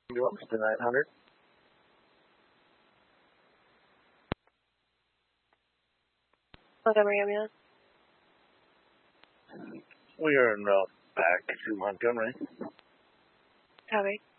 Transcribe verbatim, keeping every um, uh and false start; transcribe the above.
Ambulance to nine hundred. Montgomery ambulance. We are en route back to Montgomery. Copy.